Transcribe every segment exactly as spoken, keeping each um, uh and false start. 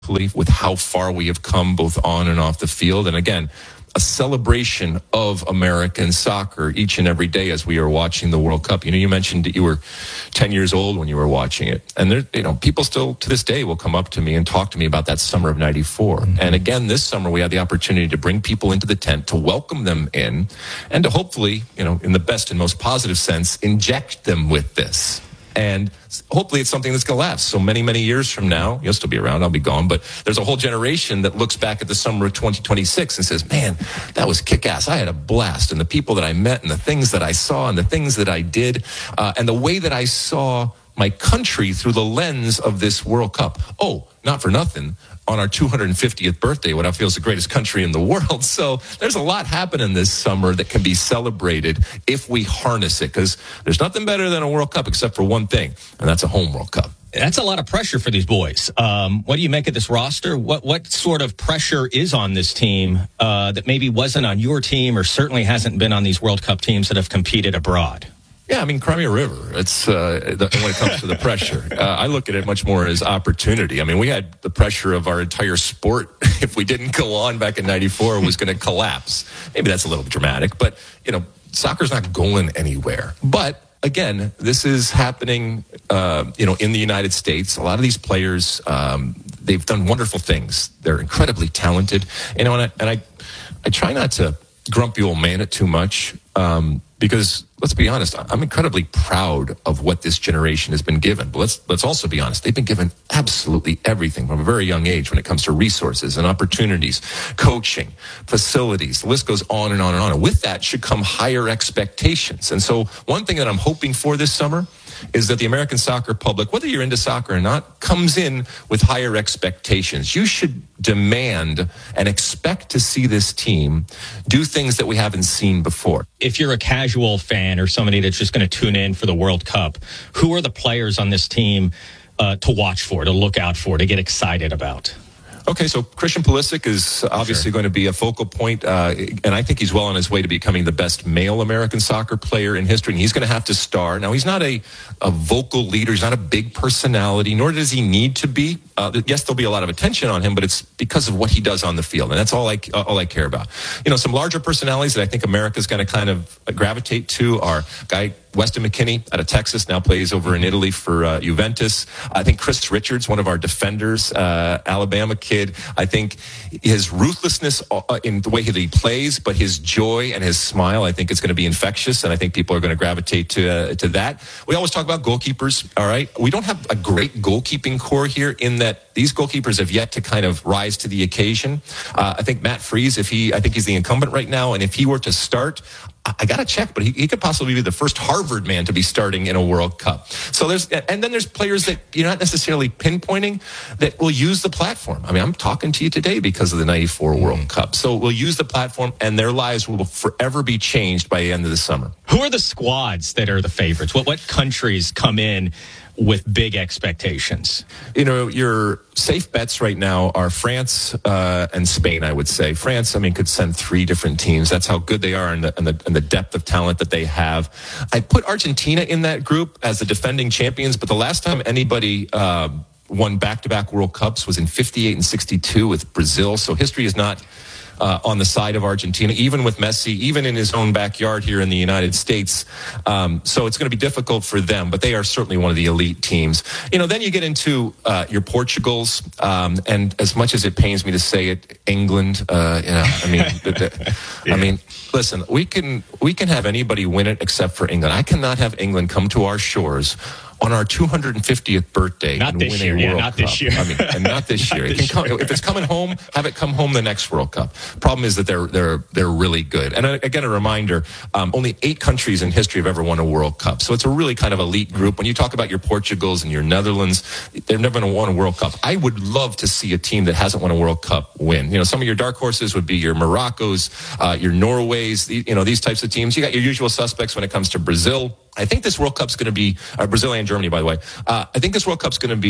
with how far we have come both on and off the field. And again, a celebration of American soccer each and every day as we are watching the World Cup. You know, you mentioned that you were ten years old when you were watching it. And there, you know, people still to this day will come up to me and talk to me about that summer of ninety-four. Mm-hmm. And again, this summer we had the opportunity to bring people into the tent, to welcome them in, and to hopefully, you know, in the best and most positive sense, inject them with this. And hopefully it's something that's going to last. So many, many years from now, you'll still be around, I'll be gone, but there's a whole generation that looks back at the summer of twenty twenty-six and says, man, that was kick-ass. I had a blast. And the people that I met and the things that I saw and the things that I did uh, and the way that I saw my country through the lens of this World Cup. Oh, not for nothing. On our two hundred fiftieth birthday, what I feel is the greatest country in the world. So there's a lot happening this summer that can be celebrated if we harness it, because there's nothing better than a World Cup except for one thing, and that's a home World Cup. That's a lot of pressure for these boys. Um, what do you make of this roster? What what sort of pressure is on this team uh, that maybe wasn't on your team or certainly hasn't been on these World Cup teams that have competed abroad? Yeah, I mean, Crimea River, it's uh, the, when it comes to the pressure. Uh, I look at it much more as opportunity. I mean, we had the pressure of our entire sport, if we didn't go on back in ninety-four, was going to collapse. Maybe that's a little dramatic, but, you know, soccer's not going anywhere. But, again, this is happening, uh, you know, in the United States. A lot of these players, um, they've done wonderful things. They're incredibly talented. You know, and I, and I, I try not to grumpy old man it too much, um, because let's be honest, I'm incredibly proud of what this generation has been given. But let's let's also be honest, they've been given absolutely everything from a very young age when it comes to resources and opportunities, coaching, facilities. The list goes on and on and on. And with that should come higher expectations. And so one thing that I'm hoping for this summer is that the American soccer public, whether you're into soccer or not, comes in with higher expectations. You should demand and expect to see this team do things that we haven't seen before. If you're a casual fan or somebody that's just going to tune in for the World Cup, who are the players on this team uh, to watch for, to look out for, to get excited about? Okay, so Christian Pulisic is obviously sure. going to be a focal point, uh, and I think he's well on his way to becoming the best male American soccer player in history, and he's going to have to star. Now, he's not a, a vocal leader. He's not a big personality, nor does he need to be. Uh, yes, there'll be a lot of attention on him, but it's because of what he does on the field, and that's all I, all I care about. You know, some larger personalities that I think America's going to kind of gravitate to are guy Weston McKennie out of Texas, now plays over in Italy for uh, Juventus. I think Chris Richards, one of our defenders, uh, Alabama kid. I think his ruthlessness uh, in the way that he plays, but his joy and his smile, I think it's going to be infectious, and I think people are going to gravitate to uh, to that. We always talk about goalkeepers, all right? We don't have a great goalkeeping core here in that these goalkeepers have yet to kind of rise to the occasion. Uh, I think Matt Freese, if he, I think he's the incumbent right now, and if he were to start, I got to check, but he, he could possibly be the first Harvard man to be starting in a World Cup. So there's, and then there's players that you're not necessarily pinpointing that will use the platform. I mean, I'm talking to you today because of the ninety-four mm. World Cup. So we'll use the platform, and their lives will forever be changed by the end of the summer. Who are the squads that are the favorites? What what countries come in with big expectations? You know, your safe bets right now are France uh, and Spain, I would say. France, I mean, could send three different teams. That's how good they are and the, and the, and the depth of talent that they have. I put Argentina in that group as the defending champions, but the last time anybody uh, won back-to-back World Cups was in fifty-eight and sixty-two with Brazil. So history is not Uh, on the side of Argentina, even with Messi, even in his own backyard here in the United States. Um, so it's going to be difficult for them, but they are certainly one of the elite teams. You know, then you get into uh, your Portugals, um, and as much as it pains me to say it, England. Uh, you know, I mean, the, the, yeah. I mean, listen, we can we can have anybody win it except for England. I cannot have England come to our shores on our two hundred fiftieth birthday not and this win year, a yeah, World not Cup. this year. I mean, and not this not year. This it can year. come, if it's coming home, have it come home the next World Cup. Problem is that they're they're they're really good. And again, a reminder: um, only eight countries in history have ever won a World Cup. So it's a really kind of elite group. When you talk about your Portugals and your Netherlands, they've never won a World Cup. I would love to see a team that hasn't won a World Cup win. You know, some of your dark horses would be your Moroccos, uh, your Norways. You know, these types of teams. You got your usual suspects when it comes to Brazil. I think this World Cup's going to be uh, Brazil and Germany, by the way. Uh, I think this World Cup's going to be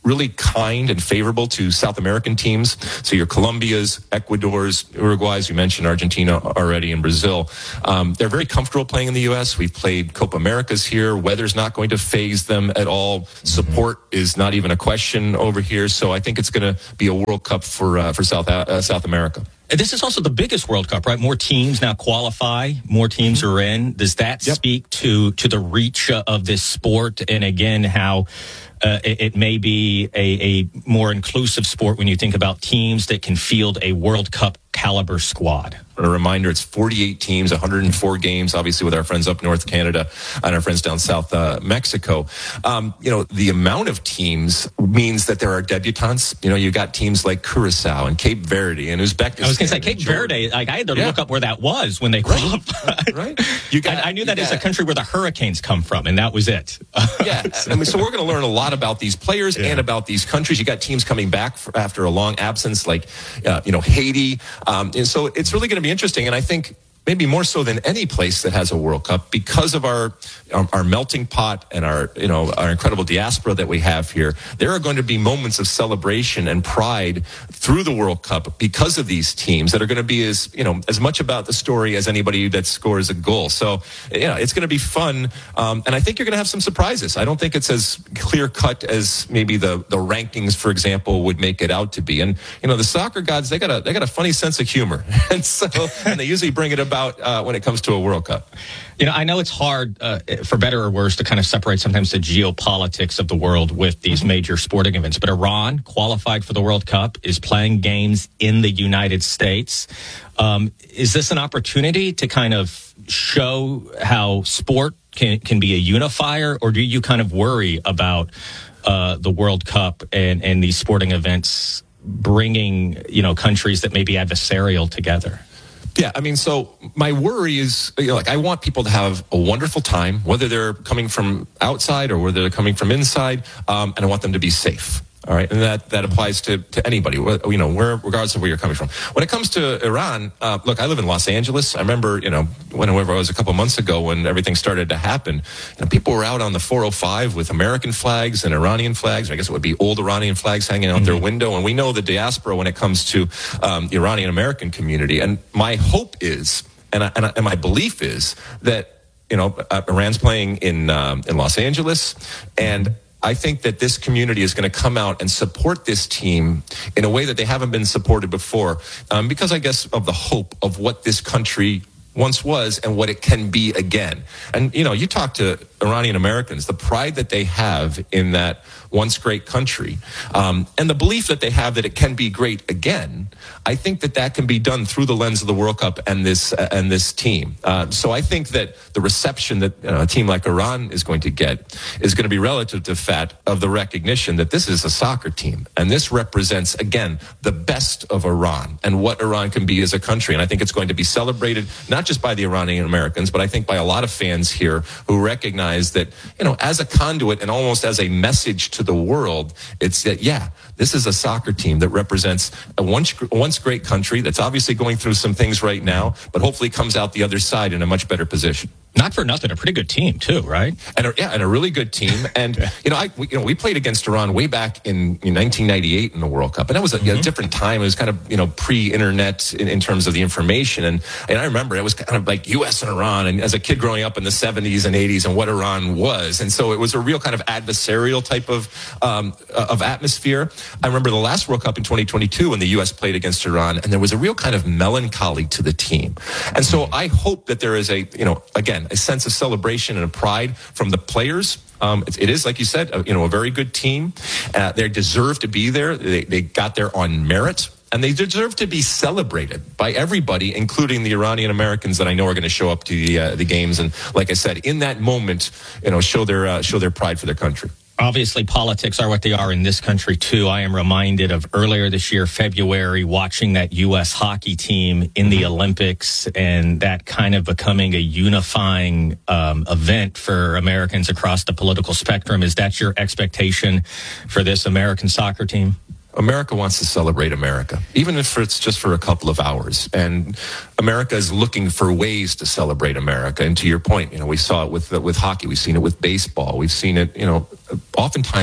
really kind and favorable to South American teams. So your Colombias, Ecuadors, Uruguays, you mentioned Argentina already, and Brazil. Um, they're very comfortable playing in the U S. We've played Copa Americas here. Weather's not going to phase them at all. Support is not even a question over here. So I think it's going to be a World Cup for uh, for South uh, South America. This is also the biggest World Cup, right? More teams now qualify. More teams are in. Does that Yep. speak to to the reach uh, of this sport? And again, how uh, it, it may be a, a more inclusive sport when you think about teams that can field a World Cup caliber squad. A reminder, it's forty-eight teams, one hundred four games, obviously with our friends up north Canada and our friends down south uh, Mexico. Um, you know, the amount of teams means that there are debutantes. You know, you got teams like Curacao and Cape Verde and Uzbekistan. I was going to say Cape Verde. Like I had to Yeah. look up where that was when they qualified. Right. You got, I, I knew you that as got- a country where the hurricanes come from, and that was it. Yeah, I mean, so we're going to learn a lot about these players and about these countries. You got teams coming back for, after a long absence, like uh, you know Haiti, um, and so it's really going to be interesting. And I think maybe more so than any place that has a World Cup, because of our, our our melting pot and our you know our incredible diaspora that we have here, there are going to be moments of celebration and pride through the World Cup because of these teams that are going to be as you know as much about the story as anybody that scores a goal. So yeah, it's going to be fun, um, and I think you're going to have some surprises. I don't think it's as clear cut as maybe the the rankings, for example, would make it out to be. And you know the soccer gods, they got a they got a funny sense of humor, and so and they usually bring it about. Uh, when it comes to a World Cup. You know, I know it's hard, uh, for better or worse, to kind of separate sometimes the geopolitics of the world with these Mm-hmm. major sporting events. But Iran, qualified for the World Cup, is playing games in the United States. Um, is this an opportunity to kind of show how sport can, can be a unifier, or do you kind of worry about uh, the World Cup and, and these sporting events bringing, you know, countries that may be adversarial together? Yeah, I mean, so my worry is, you know, like, I want people to have a wonderful time, whether they're coming from outside or whether they're coming from inside, um, and I want them to be safe. All right, and that, that applies to, to anybody, you know, where, regardless of where you're coming from. When it comes to Iran, uh, look, I live in Los Angeles. I remember, you know, whenever I was a couple months ago when everything started to happen, you know, people were out on the four oh five with American flags and Iranian flags. I guess it would be old Iranian flags hanging out mm-hmm. their window. And we know the diaspora when it comes to um, the Iranian American community. And my hope is, and, I, and, I, and my belief is that, you know, uh, Iran's playing in um, in Los Angeles, and I think that this community is going to come out and support this team in a way that they haven't been supported before, um, because I guess of the hope of what this country once was and what it can be again. And, you know, you talk to Iranian Americans, the pride that they have in that once great country, um, and the belief that they have that it can be great again. I think that that can be done through the lens of the World Cup and this uh, and this team. Uh, so I think that the reception that you know, a team like Iran is going to get is going to be relative to the fact of the recognition that this is a soccer team, and this represents, again, the best of Iran and what Iran can be as a country. And I think it's going to be celebrated not just by the Iranian Americans, but I think by a lot of fans here who recognize that, you know, as a conduit and almost as a message to the world, it's that, yeah, this is a soccer team that represents a once, once great country that's obviously going through some things right now, but hopefully comes out the other side in a much better position. Not for nothing, a pretty good team too, right? And a, yeah, and a really good team. And you know, I we, you know we played against Iran way back in, in nineteen ninety-eight in the World Cup, and that was a, mm-hmm. you know, different time. It was kind of you know pre-internet in, in terms of the information, and and I remember it was kind of like U S and Iran, and as a kid growing up in the seventies and eighties, and what Iran was, and so it was a real kind of adversarial type of um, of atmosphere. I remember the last World Cup in twenty twenty-two when the U S played against Iran, and there was a real kind of melancholy to the team, and so I hope that there is a you know again. a sense of celebration and a pride from the players. Um, it, it is, like you said, a, you know, a very good team. Uh, they deserve to be there. They, they got there on merit, and they deserve to be celebrated by everybody, including the Iranian Americans that I know are going to show up to the uh, the games. And like I said, in that moment, you know, show their uh, show their pride for their country. Obviously, politics are what they are in this country, too. I am reminded of earlier this year, February, watching that U S hockey team in the Olympics and that kind of becoming a unifying um, event for Americans across the political spectrum. Is that your expectation for this American soccer team? America wants to celebrate America, even if it's just for a couple of hours. And America is looking for ways to celebrate America. And to your point, you know, we saw it with with hockey. We've seen it with baseball. We've seen it, you know, oftentimes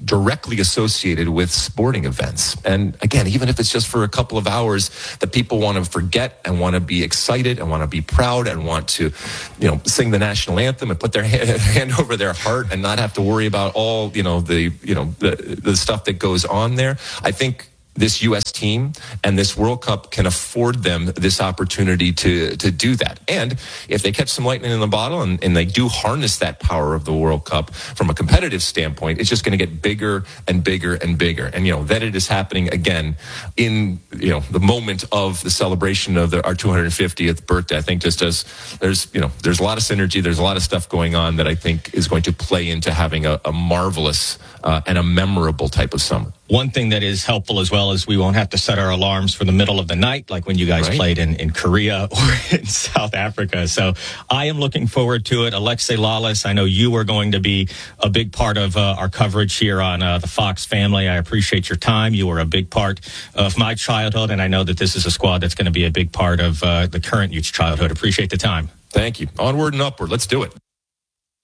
directly associated with sporting events. And again, even if it's just for a couple of hours, that people want to forget and want to be excited and want to be proud and want to, you know, sing the national anthem and put their hand over their heart and not have to worry about all, you know, the, you know, the, the stuff that goes on there. I think this U S team and this World Cup can afford them this opportunity to to do that. And if they catch some lightning in the bottle and, and they do harness that power of the World Cup from a competitive standpoint, it's just going to get bigger and bigger and bigger. And, you know, then it is happening again in, you know, the moment of the celebration of the, our two hundred fiftieth birthday. I think just as there's, you know, there's a lot of synergy, there's a lot of stuff going on that I think is going to play into having a, a marvelous uh, and a memorable type of summer. One thing that is helpful as well is we won't have to set our alarms for the middle of the night like when you guys right. played in, in Korea or in South Africa. So I am looking forward to it. Alexi Lalas, I know you are going to be a big part of uh, our coverage here on uh, the Fox family. I appreciate your time. You were a big part of my childhood, and I know that this is a squad that's going to be a big part of uh, the current youth's childhood. Appreciate the time. Thank you. Onward and upward. Let's do it.